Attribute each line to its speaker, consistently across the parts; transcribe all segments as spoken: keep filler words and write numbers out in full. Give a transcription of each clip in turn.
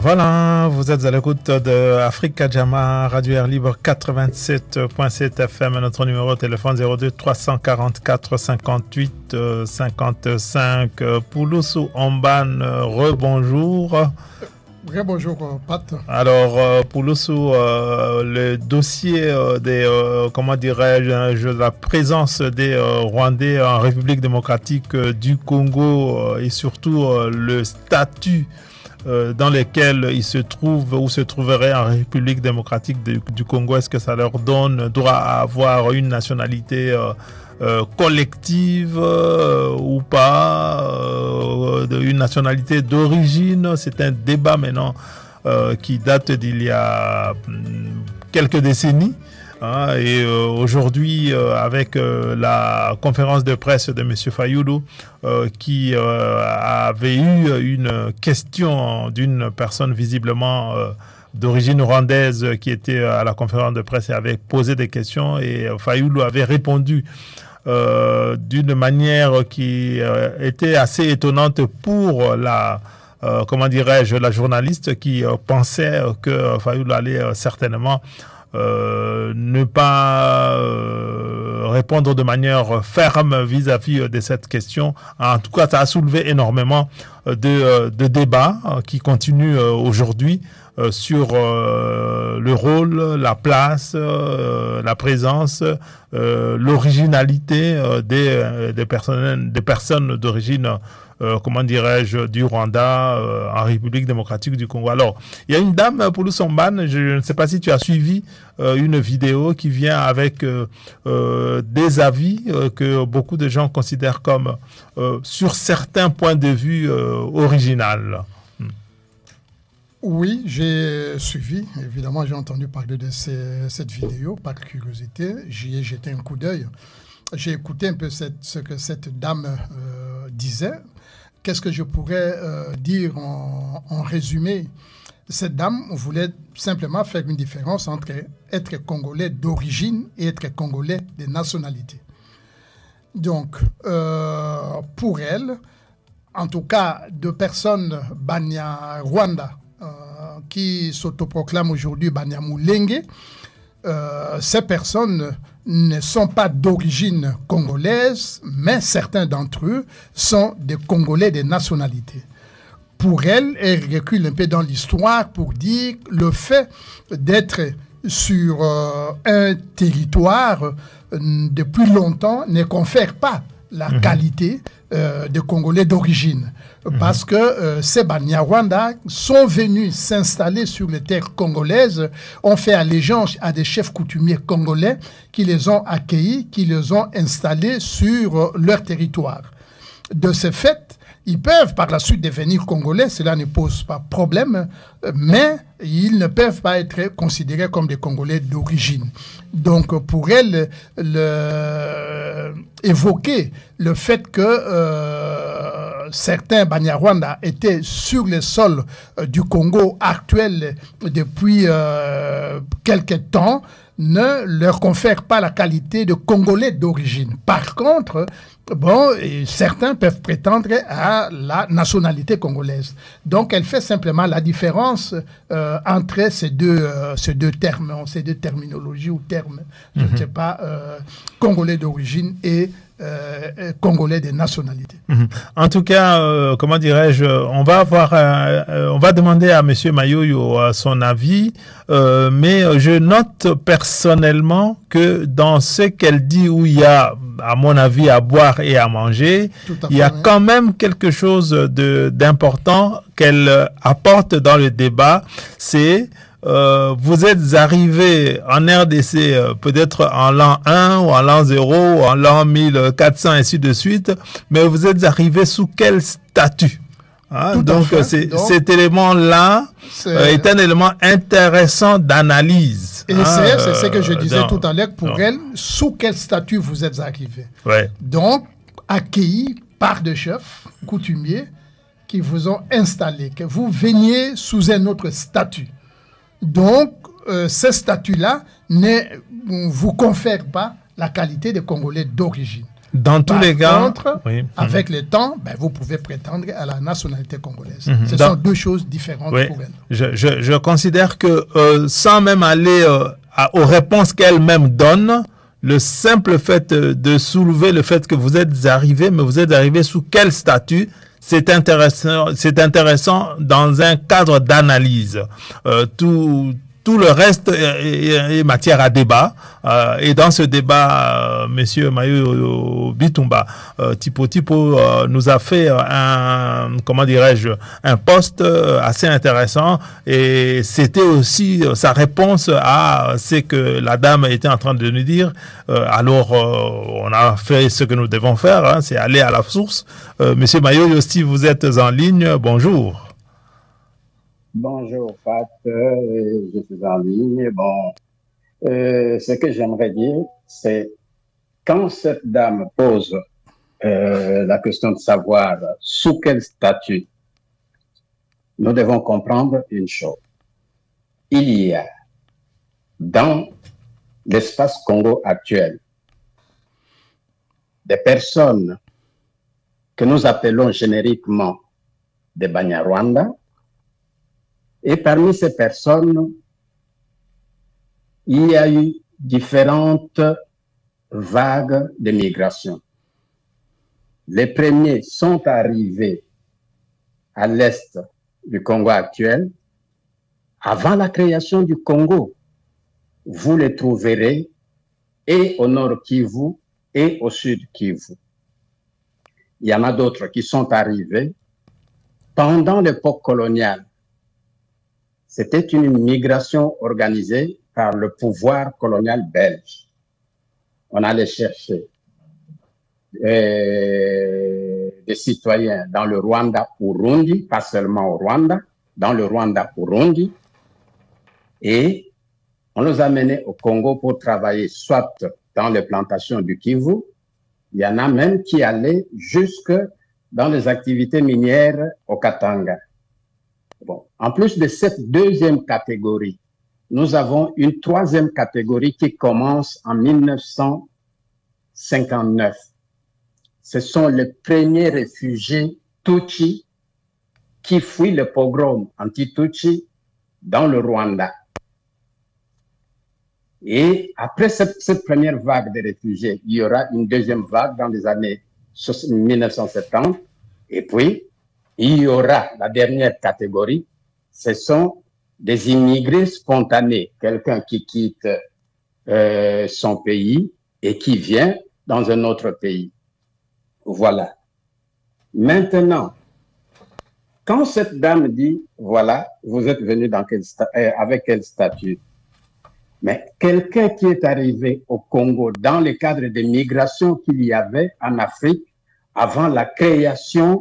Speaker 1: Voilà, vous êtes à l'écoute de Africa Jama, Radio Air Libre quatre-vingt-sept point sept F M. Notre numéro de téléphone zéro deux trois cent quarante-quatre cinquante-huit cinquante-cinq. Poulousou Omban, rebonjour.
Speaker 2: Bonjour, Pat.
Speaker 1: Alors, euh, Poulousou, euh, le dossier euh, des, euh, comment dirais-je, la présence des euh, Rwandais en République démocratique euh, du Congo euh, et surtout euh, le statut euh, dans lequel ils se trouvent ou se trouveraient en République démocratique de, du Congo, est-ce que ça leur donne droit à avoir une nationalité euh, Euh, collective euh, ou pas, euh, de, une nationalité d'origine? C'est un débat maintenant euh, qui date d'il y a hum, quelques décennies. Hein, et euh, aujourd'hui, euh, avec euh, la conférence de presse de M. Fayulu, euh, qui euh, avait eu une question d'une personne visiblement euh, d'origine rwandaise qui était à la conférence de presse et avait posé des questions, et euh, Fayulu avait répondu Euh, d'une manière qui euh, était assez étonnante pour la, euh, comment dirais-je, la journaliste qui euh, pensait que Fayulu allait euh, certainement euh, ne pas euh, répondre de manière ferme vis-à-vis de cette question. En tout cas, ça a soulevé énormément de, de débats qui continuent aujourd'hui Euh, sur euh, le rôle, la place, euh, la présence, euh, l'originalité euh, des, euh, des, personnes, des personnes d'origine, euh, comment dirais-je, du Rwanda euh, en République démocratique du Congo. Alors, il y a une dame, Poulousou Omban, je ne sais pas si tu as suivi euh, une vidéo qui vient avec euh, euh, des avis euh, que beaucoup de gens considèrent comme, euh, sur certains points de vue, euh, original.
Speaker 2: Oui, j'ai suivi. Évidemment, j'ai entendu parler de ces, cette vidéo par curiosité. J'y ai jeté un coup d'œil. J'ai écouté un peu cette, ce que cette dame euh, disait. Qu'est-ce que je pourrais euh, dire en, en résumé? Cette dame voulait simplement faire une différence entre être congolais d'origine et être congolais de nationalité. Donc, euh, pour elle, en tout cas, de personnes Banyarwanda, Euh, qui s'autoproclament aujourd'hui Banyamulenge, euh, ces personnes ne sont pas d'origine congolaise, mais certains d'entre eux sont des Congolais de nationalité. Pour elle, elle recule un peu dans l'histoire pour dire que le fait d'être sur euh, un territoire euh, depuis longtemps ne confère pas la mmh. qualité euh, de Congolais d'origine. Mmh. Parce que euh, ces Banyarwanda sont venus s'installer sur les terres congolaises, ont fait allégeance à des chefs coutumiers congolais qui les ont accueillis, qui les ont installés sur euh, leur territoire. De ce fait, ils peuvent par la suite devenir congolais, cela ne pose pas problème, mais ils ne peuvent pas être considérés comme des Congolais d'origine. Donc pour elle, le, évoquer le fait que euh, certains Banyarwanda étaient sur le sol euh, du Congo actuel depuis euh, quelque temps ne leur confère pas la qualité de Congolais d'origine. Par contre, bon, et certains peuvent prétendre à la nationalité congolaise. Donc, elle fait simplement la différence euh, entre ces deux, euh, ces deux termes, ces deux terminologies ou termes, je mm-hmm. ne sais pas, euh, Congolais d'origine et Euh, Congolais des nationalités.
Speaker 1: Mmh. En tout cas, euh, comment dirais-je, on va avoir, euh, euh, on va demander à Monsieur Mayoyo euh, son avis, euh, mais je note personnellement que dans ce qu'elle dit, où il y a, à mon avis, à boire et à manger, à il y a fait, quand oui. même quelque chose de d'important qu'elle apporte dans le débat, c'est Euh, vous êtes arrivé en R D C euh, peut-être en l'an un ou en l'an zéro ou en l'an mille quatre cents, ainsi de suite, mais vous êtes arrivé sous quel statut? Hein? Donc, c'est, Donc cet élément-là euh, est un élément intéressant d'analyse.
Speaker 2: Et hein, c'est, c'est ce que je disais dans, tout à l'heure pour dans. elle, sous quel statut vous êtes arrivé?
Speaker 1: Ouais.
Speaker 2: Donc, accueilli par des chefs coutumiers qui vous ont installé, que vous veniez sous un autre statut. Donc, euh, ce statut-là ne vous confère pas la qualité des Congolais d'origine.
Speaker 1: Dans tous
Speaker 2: Par
Speaker 1: les cas,
Speaker 2: contre,
Speaker 1: oui.
Speaker 2: avec mm-hmm. le temps, ben, vous pouvez prétendre à la nationalité congolaise. Mm-hmm. Ce
Speaker 1: Dans...
Speaker 2: sont deux choses différentes
Speaker 1: oui.
Speaker 2: pour elle.
Speaker 1: Je, je, je considère que euh, sans même aller euh, à, aux réponses qu'elle-même donne, le simple fait euh, de soulever le fait que vous êtes arrivé, mais vous êtes arrivé sous quel statut, c'est intéressant, c'est intéressant dans un cadre d'analyse. Euh, tout Tout le reste est, est matière à débat. Euh, et dans ce débat, euh, Monsieur Mayo Bitumba, euh, Tipo Tipo euh, nous a fait un, comment dirais-je, un post assez intéressant. Et c'était aussi sa réponse à ce que la dame était en train de nous dire. Euh, alors, euh, on a fait ce que nous devons faire, hein, c'est aller à la source. Euh, Monsieur Mayo, si vous êtes en ligne, bonjour.
Speaker 3: Bonjour Fat, euh, je suis en ligne. Bon, euh, ce que j'aimerais dire, c'est quand cette dame pose euh, la question de savoir sous quel statut, nous devons comprendre une chose. Il y a dans l'espace Congo actuel des personnes que nous appelons génériquement des Banyarwanda. Et parmi ces personnes, il y a eu différentes vagues de migration. Les premiers sont arrivés à l'est du Congo actuel avant la création du Congo. Vous les trouverez et au nord Kivu et au sud Kivu. Il y en a d'autres qui sont arrivés pendant l'époque coloniale. C'était une migration organisée par le pouvoir colonial belge. On allait chercher euh, des citoyens dans le Rwanda-Urundi, pas seulement au Rwanda, dans le Rwanda-Urundi, et on les amenait au Congo pour travailler soit dans les plantations du Kivu, il y en a même qui allaient jusque dans les activités minières au Katanga. Bon, en plus de cette deuxième catégorie, nous avons une troisième catégorie qui commence en mille neuf cent cinquante-neuf. Ce sont les premiers réfugiés Tutsi qui fuient le pogrom anti-Tutsi dans le Rwanda. Et après cette, cette première vague de réfugiés, il y aura une deuxième vague dans les années mille neuf cent soixante-dix. Et puis, il y aura la dernière catégorie, ce sont des immigrés spontanés, quelqu'un qui quitte euh, son pays et qui vient dans un autre pays. Voilà. Maintenant, quand cette dame dit, voilà, vous êtes venu dans quel euh, avec quel statut? Mais quelqu'un qui est arrivé au Congo dans le cadre des migrations qu'il y avait en Afrique avant la création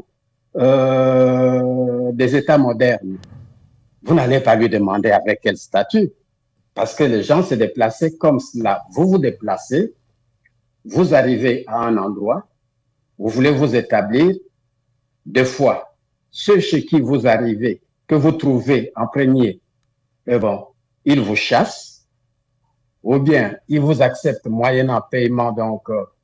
Speaker 3: Euh, des États modernes, vous n'allez pas lui demander avec quel statut, parce que les gens se déplaçaient comme cela. Vous vous déplacez, vous arrivez à un endroit, vous voulez vous établir, deux fois, ceux chez qui vous arrivez, que vous trouvez en premier, eh bon, ils vous chassent, ou bien ils vous acceptent moyennant paiement, donc,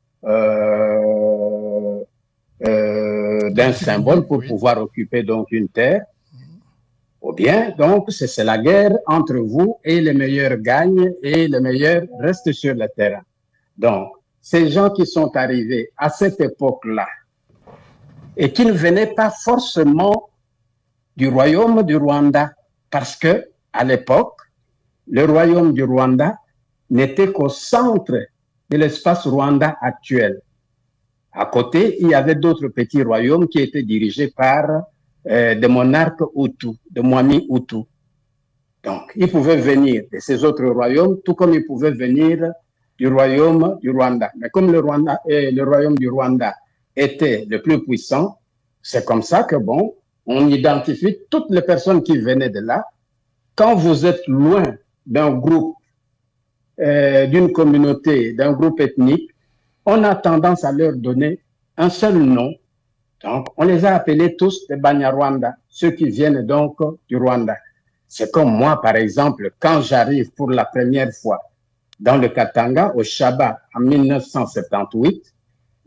Speaker 3: euh, Euh, d'un symbole pour oui. pouvoir occuper donc une terre, ou bien donc c'est la guerre entre vous et les meilleurs gagnent et les meilleurs restent sur le terrain. Donc ces gens qui sont arrivés à cette époque-là et qui ne venaient pas forcément du royaume du Rwanda, parce que à l'époque le royaume du Rwanda n'était qu'au centre de l'espace Rwanda actuel. À côté, il y avait d'autres petits royaumes qui étaient dirigés par euh, des monarques Hutus, de Mwami Hutu. Donc, ils pouvaient venir de ces autres royaumes, tout comme ils pouvaient venir du royaume du Rwanda. Mais comme le, Rwanda, euh, le royaume du Rwanda était le plus puissant, c'est comme ça que, bon, on identifie toutes les personnes qui venaient de là. Quand vous êtes loin d'un groupe, euh, d'une communauté, d'un groupe ethnique, on a tendance à leur donner un seul nom. Donc, on les a appelés tous des Banyarwanda, ceux qui viennent donc du Rwanda. C'est comme moi, par exemple, quand j'arrive pour la première fois dans le Katanga, au Shaba, en mille neuf cent soixante-dix-huit,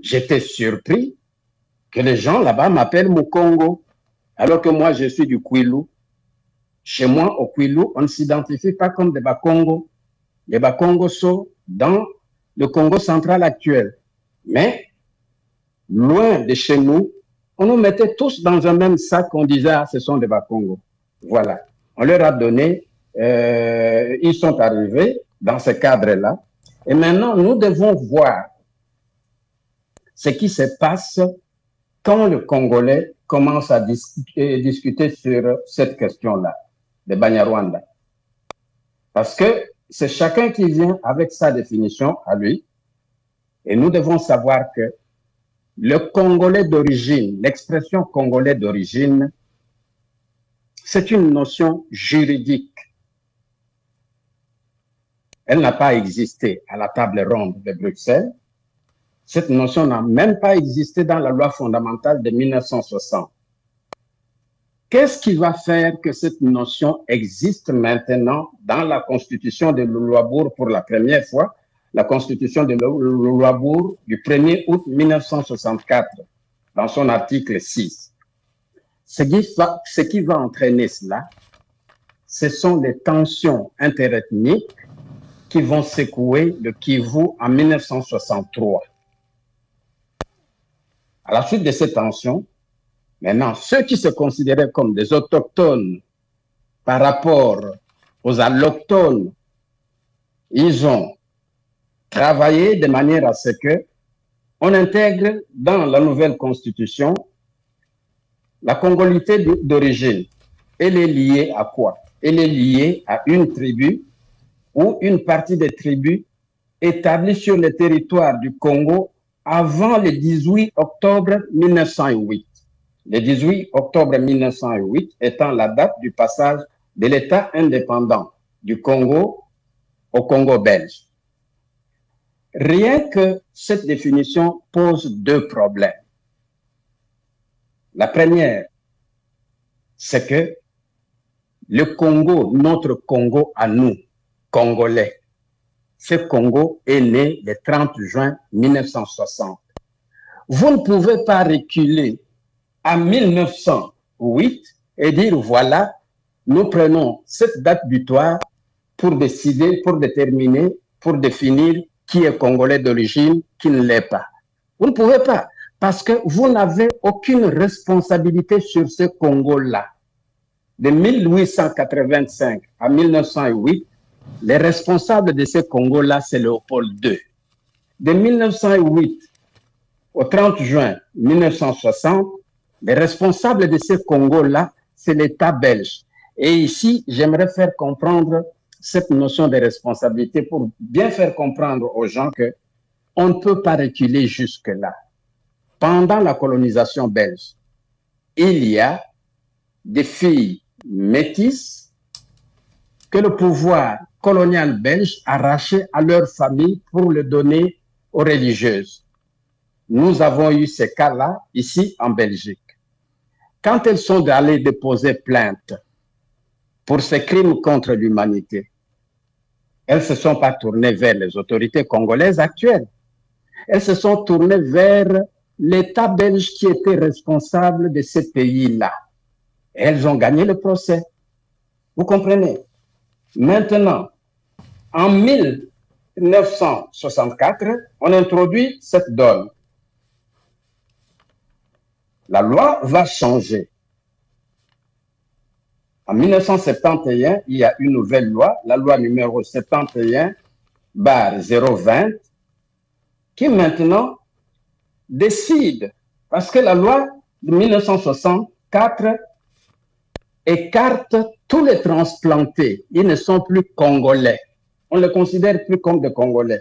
Speaker 3: j'étais surpris que les gens là-bas m'appellent Mukongo, alors que moi, je suis du Kwilu. Chez moi, au Kwilu, on ne s'identifie pas comme des Bakongo. Les Bakongo sont dans le Congo central actuel. Mais, loin de chez nous, on nous mettait tous dans un même sac, on disait, ah, ce sont des Bakongo. Voilà. On leur a donné, euh, ils sont arrivés dans ce cadre-là. Et maintenant, nous devons voir ce qui se passe quand le Congolais commence à discuter, discuter sur cette question-là, de Banyarwanda. Parce que c'est chacun qui vient avec sa définition à lui. Et nous devons savoir que le Congolais d'origine, l'expression Congolais d'origine, c'est une notion juridique. Elle n'a pas existé à la table ronde de Bruxelles. Cette notion n'a même pas existé dans la loi fondamentale de mille neuf cent soixante. Qu'est-ce qui va faire que cette notion existe maintenant dans la Constitution de Louabourg pour la première fois, la Constitution de Louabourg du premier août mille neuf cent soixante-quatre, dans son article six. Ce qui va, ce qui va entraîner cela, ce sont les tensions interethniques qui vont secouer le Kivu en mille neuf cent soixante-trois. À la suite de ces tensions, maintenant, ceux qui se considéraient comme des autochtones par rapport aux allochtones, ils ont travaillé de manière à ce que on intègre dans la nouvelle constitution la congolité d'origine. Elle est liée à quoi? Elle est liée à une tribu ou une partie des tribus établies sur le territoire du Congo avant le dix-huit octobre mille neuf cent huit. Le dix-huit octobre mille neuf cent huit étant la date du passage de l'État indépendant du Congo au Congo belge. Rien que cette définition pose deux problèmes. La première, c'est que le Congo, notre Congo à nous, Congolais, ce Congo est né le trente juin mille neuf cent soixante. Vous ne pouvez pas reculer à mille neuf cent huit et dire voilà, nous prenons cette date butoir pour décider, pour déterminer, pour définir qui est Congolais d'origine, qui ne l'est pas. Vous ne pouvez pas, parce que vous n'avez aucune responsabilité sur ce Congo-là. De mille huit cent quatre-vingt-cinq à mille neuf cent huit, les responsables de ce Congo-là, c'est Léopold deux. De mille neuf cent huit au trente juin mille neuf cent soixante, les responsables de ce Congo-là, c'est l'État belge. Et ici, j'aimerais faire comprendre cette notion de responsabilité pour bien faire comprendre aux gens que on ne peut pas reculer jusque-là. Pendant la colonisation belge, il y a des filles métisses que le pouvoir colonial belge arrachait à leur famille pour le donner aux religieuses. Nous avons eu ces cas-là ici en Belgique. Quand elles sont allées déposer plainte pour ces crimes contre l'humanité, elles ne se sont pas tournées vers les autorités congolaises actuelles. Elles se sont tournées vers l'État belge qui était responsable de ce pays-là. Elles ont gagné le procès. Vous comprenez? Maintenant, en mille neuf cent soixante-quatre, on introduit cette donne. La loi va changer. En mille neuf cent soixante et un, il y a une nouvelle loi, la loi numéro soixante et un barre zéro vingt, qui maintenant décide, parce que la loi de mille neuf cent soixante-quatre écarte tous les transplantés. Ils ne sont plus congolais. On ne les considère plus comme des Congolais.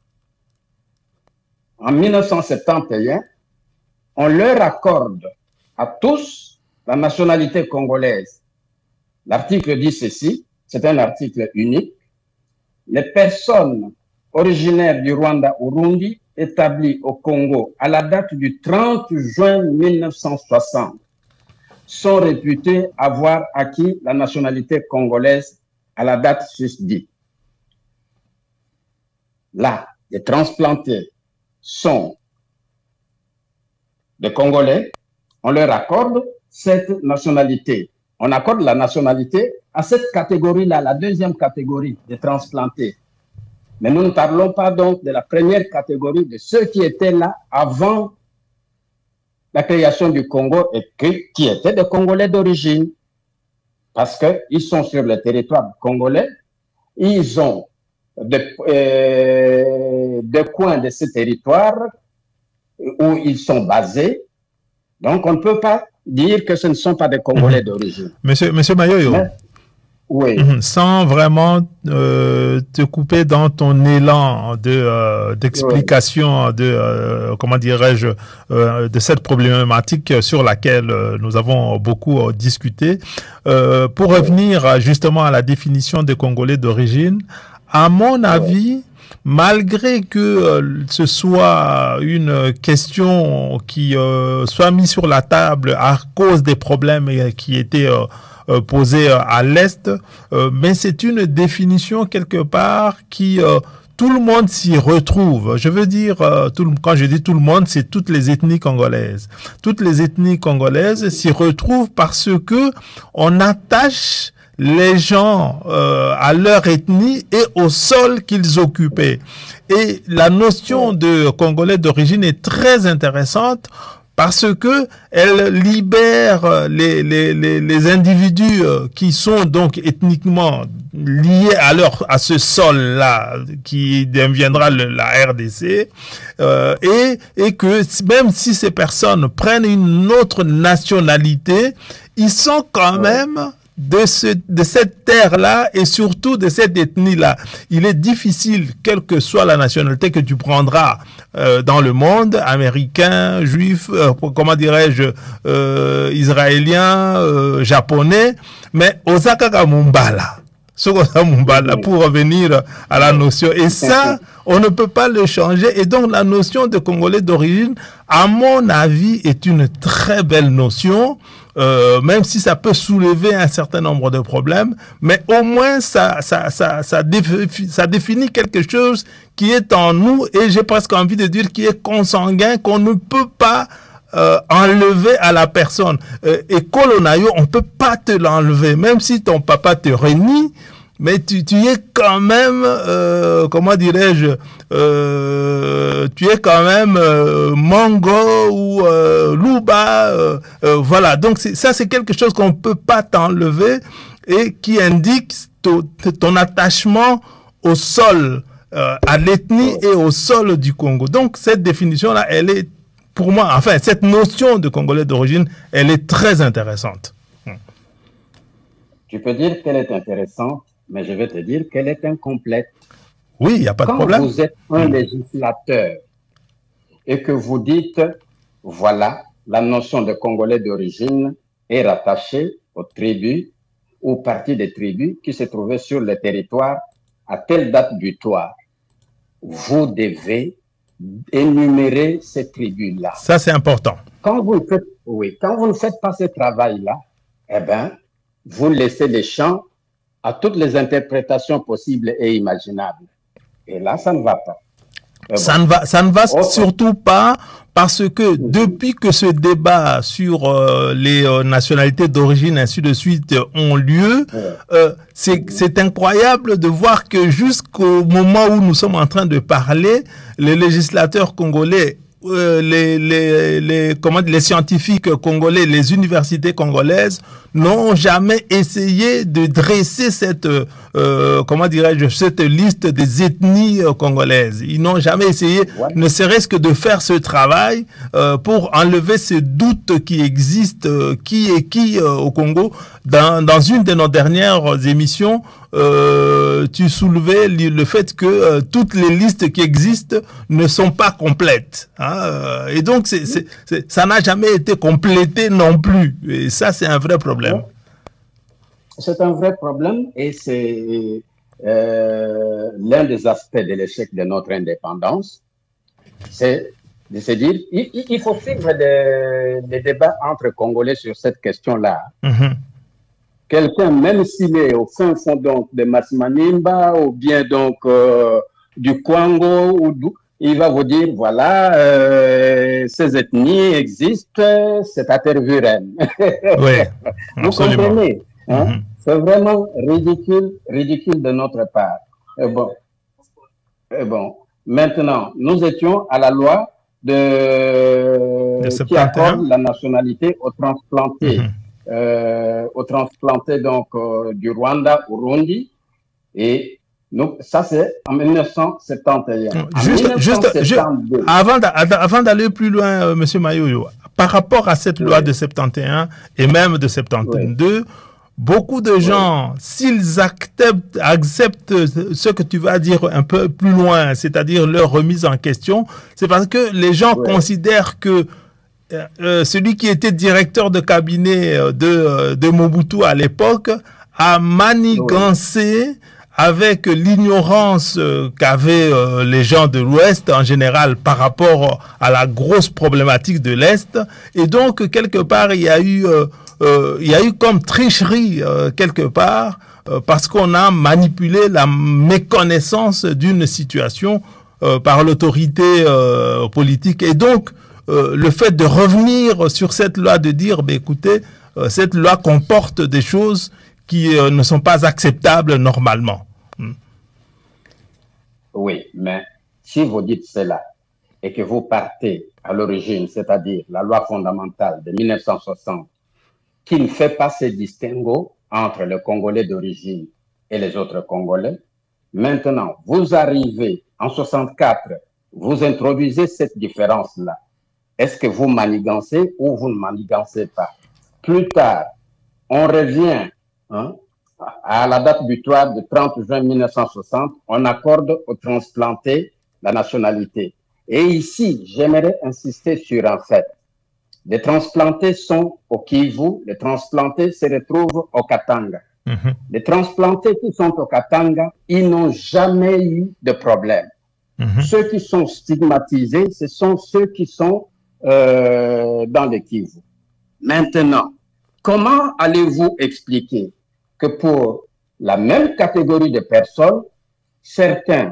Speaker 3: En mille neuf cent soixante et un, on leur accorde à tous la nationalité congolaise. L'article dit ceci, c'est un article unique. Les personnes originaires du Rwanda-Urundi établies au Congo à la date du trente juin mille neuf cent soixante sont réputées avoir acquis la nationalité congolaise à la date susdite. Là, les transplantés sont des Congolais, on leur accorde cette nationalité. On accorde la nationalité à cette catégorie-là, la deuxième catégorie des transplantés. Mais nous ne parlons pas donc de la première catégorie, de ceux qui étaient là avant la création du Congo et qui, qui étaient des Congolais d'origine. Parce qu'ils sont sur le territoire congolais, ils ont des, euh, des coins de ce territoire où ils sont basés. Donc, on ne peut pas dire que ce ne sont pas des Congolais mmh. d'origine.
Speaker 1: Monsieur, Monsieur Mayoyo, Mais,
Speaker 3: oui.
Speaker 1: mmh, sans vraiment euh, te couper dans ton élan de, euh, d'explication oui. de, euh, comment dirais-je, euh, de cette problématique sur laquelle euh, nous avons beaucoup euh, discuté, euh, pour oui. revenir justement à la définition des Congolais d'origine, à mon avis, oui. malgré que euh, ce soit une question qui euh, soit mise sur la table à cause des problèmes qui étaient euh, euh, posés euh, à l'Est, euh, mais c'est une définition quelque part qui... Euh, tout le monde s'y retrouve. Je veux dire, euh, tout le, quand je dis tout le monde, c'est toutes les ethnies congolaises. Toutes les ethnies congolaises s'y retrouvent parce que on attache les gens euh, à leur ethnie et au sol qu'ils occupaient. Et la notion de Congolais d'origine est très intéressante parce que elle libère les, les, les, les individus qui sont donc ethniquement liés à leur, à ce sol-là, qui deviendra le, la R D C, euh, et, et que même si ces personnes prennent une autre nationalité, ils sont quand même de ce, de cette terre-là et surtout de cette ethnie-là. Il est difficile, quelle que soit la nationalité que tu prendras euh, dans le monde, américain, juif, euh, comment dirais-je, euh, israélien, euh, japonais, mais Osaka Mumbala. Pour revenir à la notion. Et ça, on ne peut pas le changer. Et donc, la notion de Congolais d'origine, à mon avis, est une très belle notion, euh, même si ça peut soulever un certain nombre de problèmes. Mais au moins, ça, ça, ça, ça, définit, ça définit quelque chose qui est en nous, et j'ai presque envie de dire qui est consanguin, qu'on ne peut pas Euh, enlever à la personne. Euh, et Colonayo, on peut pas te l'enlever, même si ton papa te renie, mais tu, tu es quand même, euh, comment dirais-je, euh, tu es quand même euh, Mongo ou euh, Luba, euh, euh, voilà. Donc c'est, ça, c'est quelque chose qu'on peut pas t'enlever et qui indique ton, ton attachement au sol, euh, à l'ethnie et au sol du Congo. Donc cette définition-là, elle est pour moi, enfin, cette notion de Congolais d'origine, elle est très intéressante.
Speaker 3: Tu peux dire qu'elle est intéressante, mais je vais te dire qu'elle est incomplète.
Speaker 1: Oui, il n'y a pas
Speaker 3: Quand
Speaker 1: de problème.
Speaker 3: Quand vous êtes un législateur et que vous dites, voilà, la notion de Congolais d'origine est rattachée aux tribus, aux parties des tribus qui se trouvaient sur le territoire à telle date butoir, vous devez énumérer ces tribus-là.
Speaker 1: Ça, c'est important.
Speaker 3: Quand vous, faites, oui, quand vous ne faites pas ce travail-là, eh bien, vous laissez les champs à toutes les interprétations possibles et imaginables. Et là, ça ne va pas.
Speaker 1: Ça, bon. ne va, ça ne va oh, surtout pas parce que mmh. depuis que ce débat sur euh, les euh, nationalités d'origine, ainsi de suite, euh, ont lieu, mmh. euh, c'est, c'est incroyable de voir que jusqu'au moment où nous sommes en train de parler, les législateurs congolais, euh, les, les, les, comment dire, les scientifiques congolais, les universités congolaises n'ont jamais essayé de dresser cette, euh, comment dirais-je, cette liste des ethnies euh, congolaises. Ils n'ont jamais essayé, ouais. ne serait-ce que de faire ce travail euh, pour enlever ces doutes qui existent, euh, qui est qui euh, au Congo. Dans, dans une de nos dernières émissions, euh, tu soulevais le fait que euh, toutes les listes qui existent ne sont pas complètes. Hein, et donc, c'est, c'est, c'est, ça n'a jamais été complété non plus. Et ça, c'est un vrai problème.
Speaker 3: C'est un vrai problème et c'est euh, l'un des aspects de l'échec de notre indépendance. C'est de se dire, il, il faut suivre des, des débats entre Congolais sur cette question-là. Mm-hmm. Quelqu'un, même s'il est au fin fond donc de Masmanimba ou bien donc euh, du Congo, ou du, il va vous dire, voilà, euh, ces ethnies existent, c'est à Tervuren.
Speaker 1: Oui,
Speaker 3: vous
Speaker 1: absolument.
Speaker 3: comprenez, hein?
Speaker 1: Mm-hmm.
Speaker 3: C'est vraiment ridicule, ridicule de notre part. Et bon, et bon, maintenant, nous étions à la loi de,
Speaker 1: de
Speaker 3: qui accorde la nationalité aux transplantés, mm-hmm. euh, aux transplantés donc euh, du Rwanda au Burundi, et donc ça c'est en mille neuf cent soixante et un.
Speaker 1: Juste,
Speaker 3: en mille neuf cent soixante-deux,
Speaker 1: juste, je, avant, avant d'aller plus loin, euh, Monsieur Mayoyo, par rapport à cette loi oui. de soixante et un et même de soixante-deux, oui. beaucoup de gens, oui. s'ils acceptent, acceptent ce que tu vas dire un peu plus loin, c'est-à-dire leur remise en question, c'est parce que les gens oui. considèrent que euh, celui qui était directeur de cabinet de, de Mobutu à l'époque a manigancé oui. avec l'ignorance euh, qu'avaient euh, les gens de l'Ouest en général par rapport à la grosse problématique de l'Est. Et donc, quelque part, il y a eu... Euh, Euh, il y a eu comme tricherie euh, quelque part euh, parce qu'on a manipulé la méconnaissance d'une situation euh, par l'autorité euh, politique. Et donc, euh, le fait de revenir sur cette loi, de dire, bah, écoutez, euh, cette loi comporte des choses qui euh, ne sont pas acceptables normalement. Hmm.
Speaker 3: Oui, mais si vous dites cela et que vous partez à l'origine, c'est-à-dire la loi fondamentale de mille neuf cent soixante, qui ne fait pas ce distinguo entre le Congolais d'origine et les autres Congolais. Maintenant, vous arrivez en soixante-quatre, vous introduisez cette différence-là. Est-ce que vous manigancez ou vous ne manigancez pas? Plus tard, on revient hein, à la date butoir du trente juin mille neuf cent soixante, on accorde aux transplantés la nationalité. Et ici, j'aimerais insister sur un fait. Les transplantés sont au Kivu, les transplantés se retrouvent au Katanga. Mm-hmm. Les transplantés qui sont au Katanga, ils n'ont jamais eu de problème. Mm-hmm. Ceux qui sont stigmatisés, ce sont ceux qui sont euh, dans le Kivu. Maintenant, comment allez-vous expliquer que pour la même catégorie de personnes, certains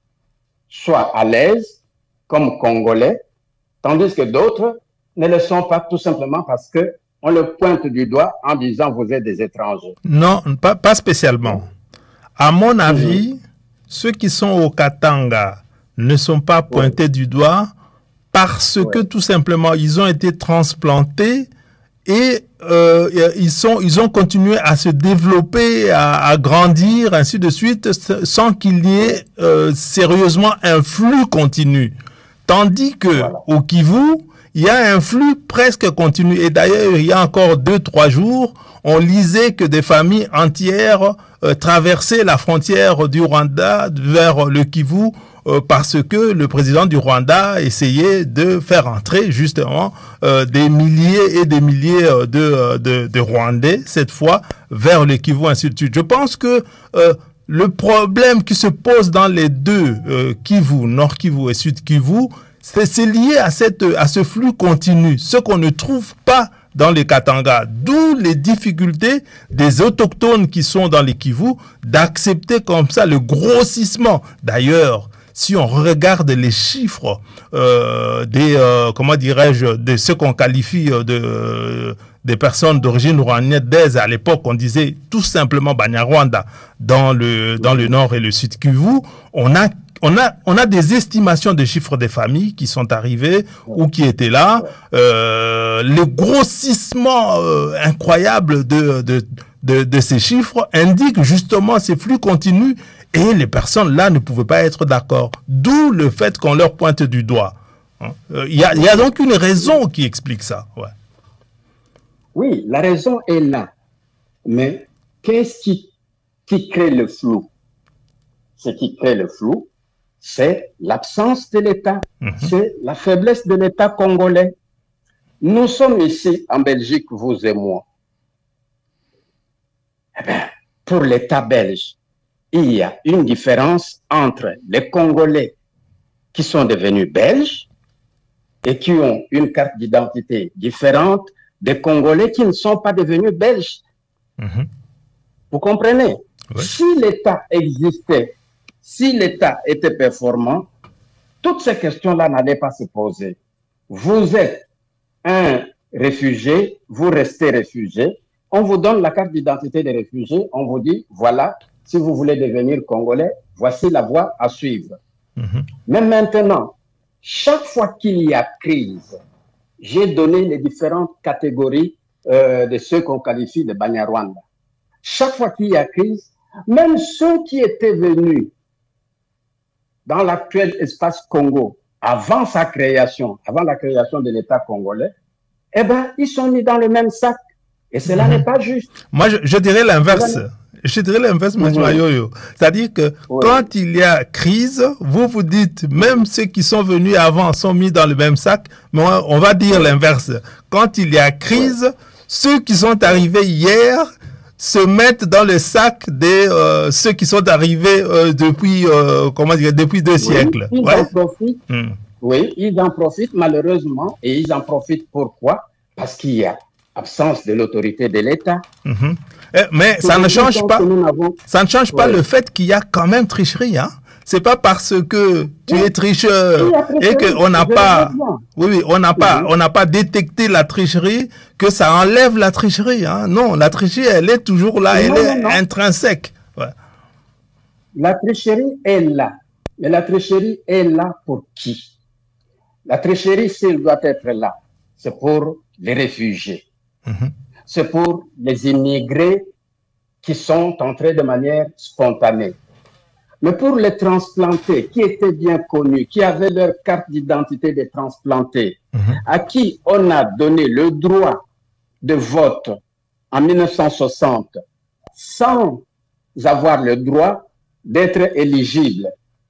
Speaker 3: soient à l'aise, comme Congolais, tandis que d'autres ne le sont pas tout simplement parce qu'on le pointe du doigt en disant vous êtes des étrangers.
Speaker 1: Non, pas, pas spécialement. À mon avis, mmh. ceux qui sont au Katanga ne sont pas pointés oui. du doigt parce oui. que tout simplement ils ont été transplantés et euh, ils, sont, ils ont continué à se développer, à, à grandir, ainsi de suite, sans qu'il y ait euh, sérieusement un flux continu. Tandis que voilà. au Kivu, il y a un flux presque continu. Et d'ailleurs, il y a encore deux, trois jours, on lisait que des familles entières euh, traversaient la frontière du Rwanda vers le Kivu euh, parce que le président du Rwanda essayait de faire entrer justement euh, des milliers et des milliers de, de, de Rwandais, cette fois, vers le Kivu, ainsi de suite. Je pense que euh, le problème qui se pose dans les deux, euh, Kivu, Nord Kivu et Sud Kivu, c'est lié à, cette, à ce flux continu, ce qu'on ne trouve pas dans les Katanga, d'où les difficultés des autochtones qui sont dans les Kivu d'accepter comme ça le grossissement. D'ailleurs, si on regarde les chiffres euh, des, euh, comment dirais-je, de ce qu'on qualifie de, euh, des personnes d'origine rwandaise, à l'époque, on disait tout simplement Banyarwanda dans le, dans le nord et le sud Kivu, on a On a, on a des estimations de chiffres des familles qui sont arrivées ou qui étaient là. Euh, le grossissement euh, incroyable de, de, de, de ces chiffres indique justement ces flux continus et les personnes là ne pouvaient pas être d'accord. D'où le fait qu'on leur pointe du doigt. Il hein. y, a, y a donc une raison qui explique ça. Ouais.
Speaker 3: Oui, la raison est là. Mais qu'est-ce qui, qui crée le flou? Ce qui crée le flou, c'est l'absence de l'État, mmh. c'est la faiblesse de l'État congolais. Nous sommes ici en Belgique, vous et moi. Eh bien, pour l'État belge, il y a une différence entre les Congolais qui sont devenus belges et qui ont une carte d'identité différente des Congolais qui ne sont pas devenus belges. Mmh. Vous comprenez? Oui. Si l'État existait, si l'État était performant, toutes ces questions-là n'allaient pas se poser. Vous êtes un réfugié, vous restez réfugié, on vous donne la carte d'identité des réfugiés, on vous dit, voilà, si vous voulez devenir Congolais, voici la voie à suivre. Mm-hmm. Mais maintenant, chaque fois qu'il y a crise, j'ai donné les différentes catégories euh, de ceux qu'on qualifie de Banyarwanda. Chaque fois qu'il y a crise, même ceux qui étaient venus dans l'actuel espace Congo, avant sa création, avant la création de l'État congolais, eh ben, ils sont mis dans le même sac. Et cela mmh. n'est pas juste.
Speaker 1: Moi, je, je dirais l'inverse. Je dirais l'inverse, M. Mmh. Mayoyo. C'est-à-dire que oui. quand il y a crise, vous vous dites, même ceux qui sont venus avant sont mis dans le même sac, mais on, on va dire l'inverse. Quand il y a crise, oui. ceux qui sont arrivés hier se mettent dans le sac de euh, ceux qui sont arrivés euh, depuis, euh, comment dire, depuis deux oui, siècles.
Speaker 3: Ils ouais. en profitent. Mmh. Oui, ils en profitent malheureusement. Et ils en profitent pourquoi? Parce qu'il y a absence de l'autorité de l'État. Mmh.
Speaker 1: Mais ça ne change pas, ça ne change pas ouais. le fait qu'il y a quand même tricherie. Hein? C'est pas parce que tu oui. es tricheur et qu'on n'a pas, oui, oui, on n'a oui. pas, on n'a pas détecté la tricherie que ça enlève la tricherie. Hein? Non, la tricherie, elle est toujours là, elle non, est non. intrinsèque. Ouais.
Speaker 3: La tricherie est là, mais la tricherie est là pour qui? La tricherie, s'il doit être là, c'est pour les réfugiés, mm-hmm. c'est pour les immigrés qui sont entrés de manière spontanée. Mais pour les transplantés, qui étaient bien connus, qui avaient leur carte d'identité des transplantés, mmh. à qui on a donné le droit de vote en mille neuf cent soixante, sans avoir le droit d'être éligible,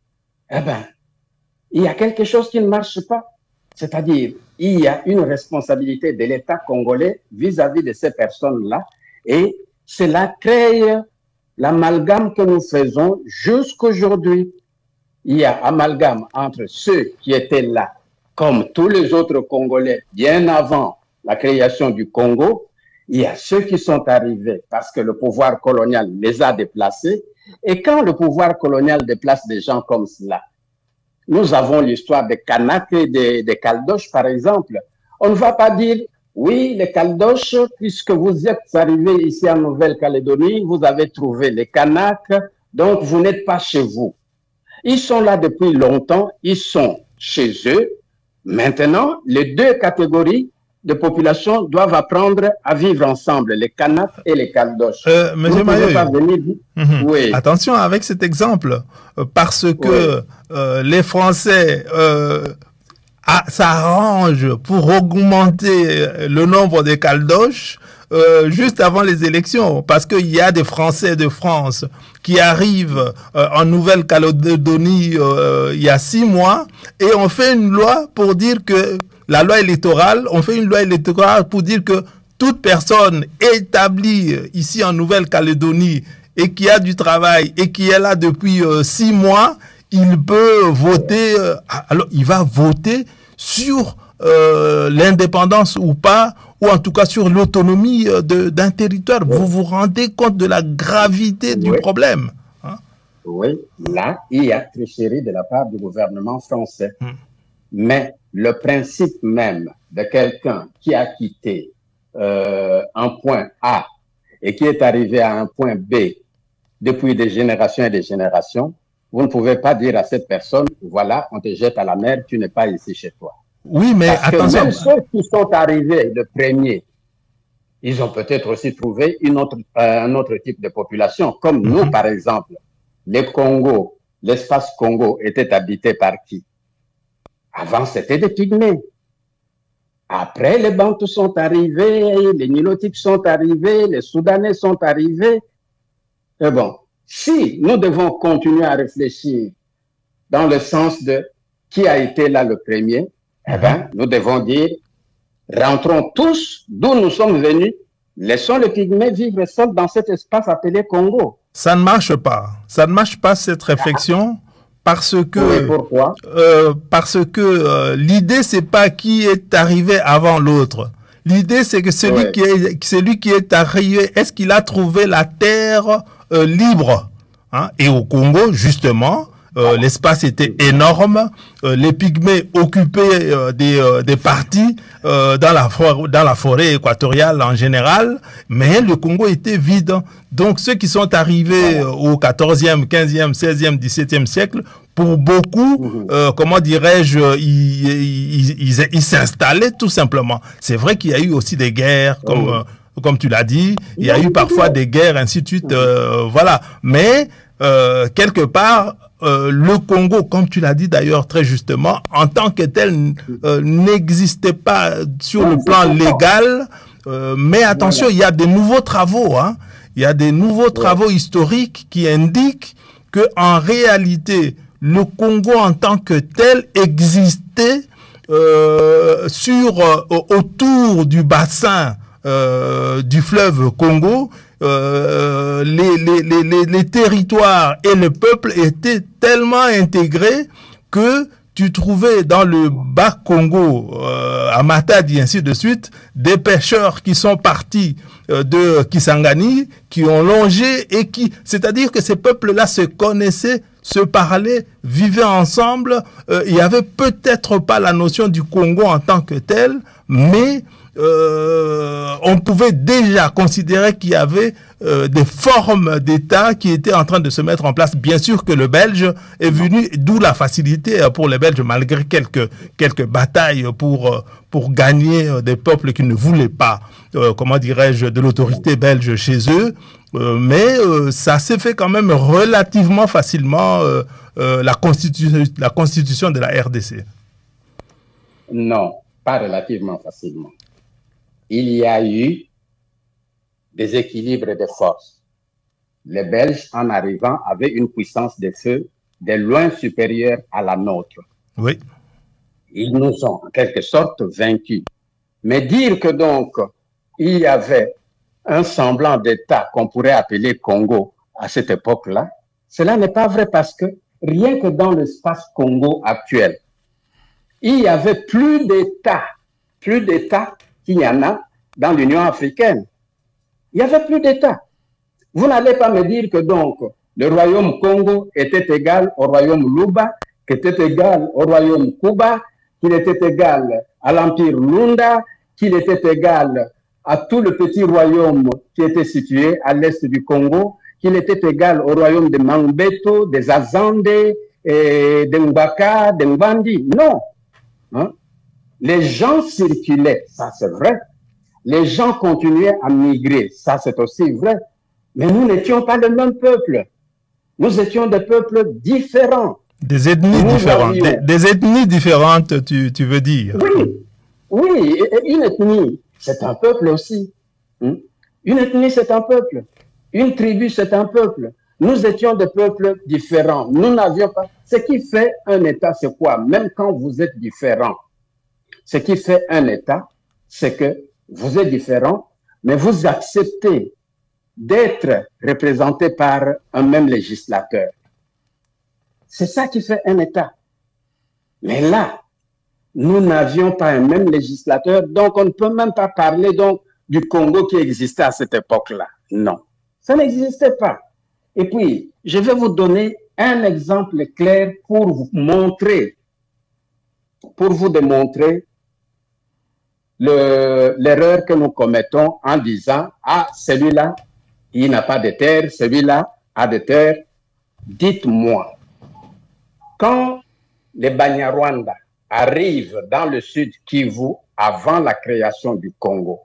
Speaker 3: eh bien, il y a quelque chose qui ne marche pas. C'est-à-dire, il y a une responsabilité de l'État congolais vis-à-vis de ces personnes-là, et cela crée l'amalgame que nous faisons jusqu'aujourd'hui. Il y a amalgame entre ceux qui étaient là, comme tous les autres Congolais, bien avant la création du Congo. Il y a ceux qui sont arrivés parce que le pouvoir colonial les a déplacés. Et quand le pouvoir colonial déplace des gens comme cela, nous avons l'histoire des Kanaks et des, des Caldoches, par exemple. On ne va pas dire oui, les Caldoches, puisque vous êtes arrivés ici en Nouvelle-Calédonie, vous avez trouvé les Kanaks, donc vous n'êtes pas chez vous. Ils sont là depuis longtemps, ils sont chez eux. Maintenant, les deux catégories de population doivent apprendre à vivre ensemble, les Kanaks et les Caldoches.
Speaker 1: Euh, Monsieur Mayoyo, mm-hmm. oui. Attention avec cet exemple, parce que oui. euh, les Français... Euh, Ah, s'arrange pour augmenter le nombre de Caldoches euh, juste avant les élections, parce qu'il y a des Français de France qui arrivent euh, en Nouvelle-Calédonie euh, il y a six mois, et on fait une loi pour dire que, la loi électorale, on fait une loi électorale pour dire que toute personne établie ici en Nouvelle-Calédonie et qui a du travail et qui est là depuis euh, six mois, il peut voter, euh, alors il va voter sur euh, l'indépendance ou pas, ou en tout cas sur l'autonomie de, d'un territoire. Oui. Vous vous rendez compte de la gravité oui. du problème, hein?
Speaker 3: Oui, là, il y a tricherie de la part du gouvernement français. Hum. Mais le principe même de quelqu'un qui a quitté euh, un point A et qui est arrivé à un point B depuis des générations et des générations, vous ne pouvez pas dire à cette personne, voilà, on te jette à la mer, tu n'es pas ici chez toi.
Speaker 1: Oui, mais
Speaker 3: Parce
Speaker 1: attention.
Speaker 3: Que même ceux qui sont arrivés le premier, ils ont peut-être aussi trouvé une autre, euh, un autre type de population. Comme mm-hmm. nous, par exemple, les Congo, l'espace Congo était habité par qui? Avant, c'était des Pygmées. Après, les Bantous sont arrivés, les Nilotiques sont arrivés, les Soudanais sont arrivés. Et bon. Si nous devons continuer à réfléchir dans le sens de qui a été là le premier, mm-hmm. eh bien, nous devons dire, rentrons tous d'où nous sommes venus, laissons les Pygmées vivre seuls dans cet espace appelé Congo.
Speaker 1: Ça ne marche pas. Ça ne marche pas, cette réflexion, parce que,
Speaker 3: oui, pourquoi?
Speaker 1: euh, parce que euh, l'idée, c'est pas qui est arrivé avant l'autre. L'idée, c'est que celui, oui. qui est, celui qui est arrivé, est-ce qu'il a trouvé la terre Euh, libre, hein? Et au Congo, justement, euh, l'espace était énorme, euh, les Pygmées occupaient euh, des, euh, des parties euh, dans, la for- dans la forêt équatoriale en général, mais le Congo était vide. Donc ceux qui sont arrivés euh, au quatorzième, quinzième, seizième, dix-septième siècle, pour beaucoup, euh, comment dirais-je, ils, ils, ils, ils s'installaient tout simplement. C'est vrai qu'il y a eu aussi des guerres, comme, euh, comme tu l'as dit, il y a eu parfois des guerres, ainsi de suite, euh, voilà. Mais, euh, quelque part, euh, le Congo, comme tu l'as dit d'ailleurs très justement, en tant que tel, euh, n'existait pas sur le plan légal, euh, mais attention, il y a des nouveaux travaux, hein. Il y a des nouveaux travaux historiques qui indiquent que en réalité, le Congo en tant que tel existait euh, sur euh, autour du bassin euh, du fleuve Congo. Euh, les, les, les, les territoires et le peuple étaient tellement intégrés que tu trouvais dans le bas Congo, euh, à Matadi, ainsi de suite, des pêcheurs qui sont partis euh, de Kisangani, qui ont longé et qui, c'est-à-dire que ces peuples-là se connaissaient, se parlaient, vivaient ensemble. Euh, il y avait peut-être pas la notion du Congo en tant que tel, mais euh, on pouvait déjà considérer qu'il y avait euh, des formes d'État qui étaient en train de se mettre en place. Bien sûr que le Belge est venu, d'où la facilité pour les Belges, malgré quelques quelques batailles pour pour gagner des peuples qui ne voulaient pas, euh, comment dirais-je, de l'autorité belge chez eux. Euh, mais euh, ça s'est fait quand même relativement facilement, euh, euh, la constitution la constitution de la R D C.
Speaker 3: Non, pas relativement facilement. Il y a eu des équilibres de force. Les Belges, en arrivant, avaient une puissance de feu de loin supérieure à la nôtre.
Speaker 1: Oui.
Speaker 3: Ils nous ont, en quelque sorte, vaincus. Mais dire que donc, il y avait un semblant d'État qu'on pourrait appeler Congo à cette époque-là, cela n'est pas vrai parce que rien que dans l'espace Congo actuel, il y avait plus d'États, plus d'États qu'il y en a dans l'Union africaine. Il n'y avait plus d'États. Vous n'allez pas me dire que donc le royaume Congo était égal au royaume Luba, qu'il était égal au royaume Kuba, qu'il était égal à l'empire Lunda, qu'il était égal à tout le petit royaume qui était situé à l'est du Congo, qu'il était égal au royaume de Mangbeto, des Azande, et de Mbaka, de Mbandi. Non. Hein? Les gens circulaient, ça c'est vrai. Les gens continuaient à migrer, ça c'est aussi vrai. Mais nous n'étions pas le même peuple. Nous étions des peuples différents.
Speaker 1: Des ethnies nous différentes. Avions... Des, des ethnies différentes, tu, tu veux dire?
Speaker 3: Oui, oui. Une ethnie, c'est un peuple aussi. Une ethnie, c'est un peuple. Une tribu, c'est un peuple. Nous étions des peuples différents. Nous n'avions pas... Ce qui fait un État, c'est quoi? Même quand vous êtes différents, ce qui fait un État, c'est que vous êtes différents, mais vous acceptez d'être représenté par un même législateur. C'est ça qui fait un État. Mais là, nous n'avions pas un même législateur, donc on ne peut même pas parler donc du Congo qui existait à cette époque-là. Non, ça n'existait pas. Et puis, je vais vous donner un exemple clair pour vous montrer, pour vous démontrer l'erreur que nous commettons en disant « Ah, celui-là, il n'a pas de terre, celui-là a de terre. » Dites-moi, quand les Banyarwanda arrivent dans le sud Kivu avant la création du Congo,